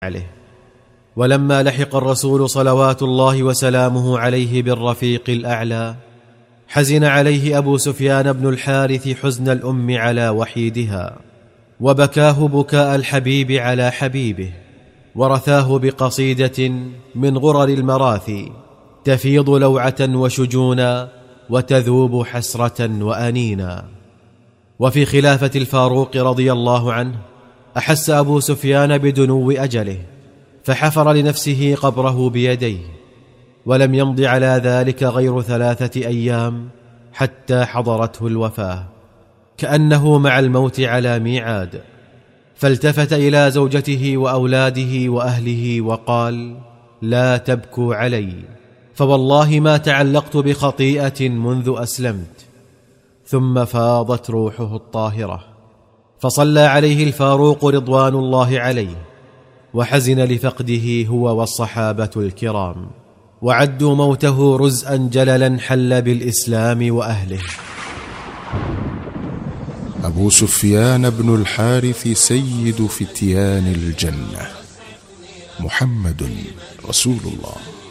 عليه. ولما لحق الرسول صلوات الله وسلامه عليه بالرفيق الأعلى، حزن عليه أبو سفيان بن الحارث حزن الأم على وحيدها، وبكاه بكاء الحبيب على حبيبه، ورثاه بقصيدة من غرر المراثي تفيض لوعة وشجونا وتذوب حسرة وأنينا. وفي خلافة الفاروق رضي الله عنه أحس أبو سفيان بدنو أجله، فحفر لنفسه قبره بيديه، ولم يمض على ذلك غير 3 أيام حتى حضرته الوفاة، كأنه مع الموت على ميعاد. فالتفت إلى زوجته وأولاده وأهله وقال: لا تبكوا علي، فوالله ما تعلقت بخطيئة منذ أسلمت. ثم فاضت روحه الطاهرة، فصلى عليه الفاروق رضوان الله عليه، وحزن لفقده هو والصحابة الكرام، وعدوا موته رزءا جللا حل بالإسلام وأهله. أبو سفيان بن الحارث سيد فتيان الجنة، محمد رسول الله.